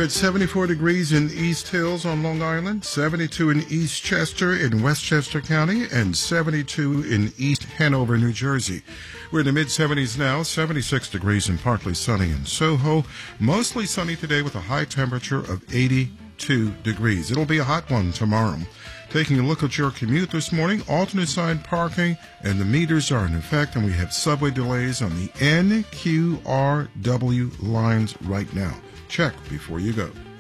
We're at 74 degrees in East Hills on Long Island, 72 in East Chester in Westchester County, and 72 in East Hanover, New Jersey. We're in the mid-70s now, 76 degrees and partly sunny in Soho. Mostly sunny today with a high temperature of 82 degrees. It'll be a hot one tomorrow. Taking a look at your commute this morning, alternate side parking, and the meters are in effect, and we have subway delays on the NQRW lines right now. Check before you go.